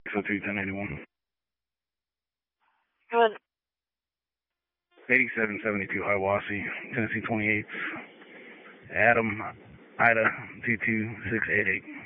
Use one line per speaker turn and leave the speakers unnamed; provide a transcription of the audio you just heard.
602-1081.
Good.
8772 Hiawassee, Tennessee 28. Adam, Ida, 22688.